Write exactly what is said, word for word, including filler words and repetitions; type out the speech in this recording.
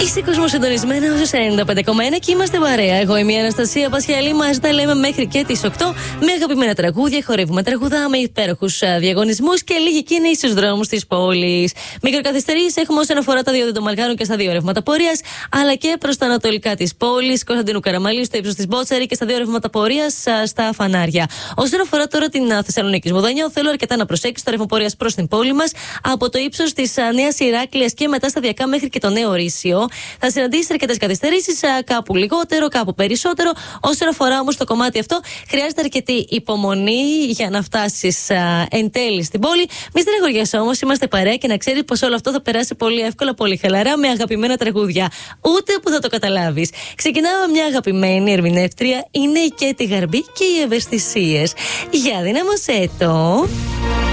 Είσαι κόσμο συντονισμένο στου ενενήντα πέντε κόμμα ένα και είμαστε παρέα. Εγώ είμαι η Αναστασία Πασχαλή. Μαζί τα λέμε μέχρι και τις οκτώ με αγαπημένα τραγούδια. Χορεύουμε, τραγουδάμε, υπέροχους διαγωνισμούς και λίγη κίνηση στους δρόμους της πόλης. Μικροκαθυστερήσεις έχουμε όσον αφορά τα διόδια των Μαλγάνων και στα δύο ρεύματα πορείας, αλλά και προς τα ανατολικά της πόλης, Κωνσταντίνου Καραμαλίου, στο ύψος της Μπότσαρη και στα δύο ρεύματα πορείας στα φανάρια. Όσον αφορά τώρα την Θεσσαλονίκη Μουδανιό, θέλω αρκετά να προσέξεις το ρεύμα πορείας προς την πόλη μας από το ύψος της Νέας Ηράκλειας και μετά σταδιακά μέχρι και το Νέο Ρήσιο. Θα συναντήσεις αρκετές καθυστερήσεις, κάπου λιγότερο, κάπου περισσότερο. Όσον αφορά όμως το κομμάτι αυτό, χρειάζεται αρκετή υπομονή για να φτάσεις εν τέλει στην πόλη. Μη στεναχωριέσαι όμως, είμαστε παρέα και να ξέρεις πως όλο αυτό θα περάσει πολύ εύκολα, πολύ χαλαρά, με αγαπημένα τραγούδια. Ούτε που θα το καταλάβεις. Ξεκινάμε με μια αγαπημένη ερμηνεύτρια, είναι η Κέτη Γαρμπή και οι ευαισθησίες. Για δύναμωσέ το.